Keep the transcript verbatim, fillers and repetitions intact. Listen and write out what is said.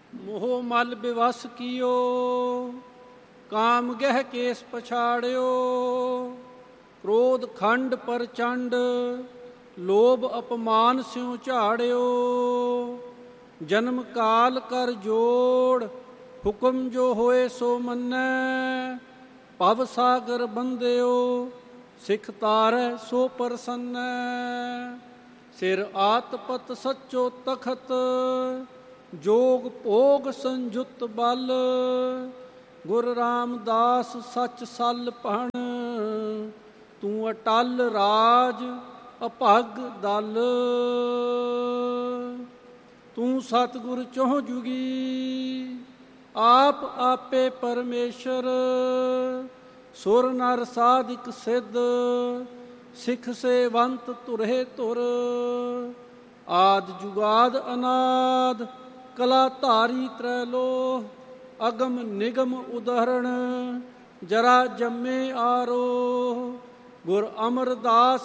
ਮੋਹ ਮਲ ਬਿਵਸ ਕੀਓ, ਕਾਮ ਗਹਿ ਕੇਸ ਪਛਾੜਿਓ। ਕ੍ਰੋਧ ਖੰਡ ਪ੍ਰਚੰਡ, ਲੋਭ ਅਪਮਾਨ ਸਿਉ ਝਾੜਿਓ। ਜਨਮ ਕਾਲ ਕਰ ਜੋੜ, ਹੁਕਮ ਜੋ ਹੋਏ ਸੋ ਮੰਨੈ। ਭਵ ਸਾਗਰ ਬੰਧਿਓ, ਸਿਖ ਤਾਰੈ ਸੋ ਪ੍ਰਸੰਨੈ। ਸਿਰ ਆਤਪਤ ਸੱਚੋ ਤਖਤ, ਜੋਗ ਭੋਗ ਸੰਯੁਤ ਬਲ। ਗੁਰ ਰਾਮਦਾਸ ਸੱਚ ਸਲ ਭਣ, ਤੂੰ ਅਟਲ ਰਾਜ ਅਭਗ ਦਲ। ਤੂੰ ਸਤਿਗੁਰ ਚਹੁ ਜੁਗੀ, ਆਪ ਆਪੇ ਪਰਮੇਸ਼ਰ। ਸੁਰ ਨਰ ਸਾਧਿਕ ਸਿੱਧ, ਸਿੱਖ ਸੇਵੰਤ ਧੁਰੇ ਧੁਰ। ਆਦਿ ਜੁਗਾਦ ਅਨਾਦ, ਕਲਾ ਧਾਰੀ ਤ੍ਰੈਲੋਹ। ਅਗਮ ਨਿਗਮ ਉਦਹਰਣ, ਜਰਾ ਜੰਮੇ ਆਰੋਹ। ਗੁਰ ਅਮਰਦਾਸ